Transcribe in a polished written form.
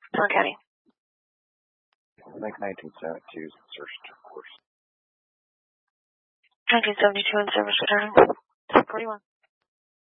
Swan County. Like 1972 search course. 1972 in service return. 41.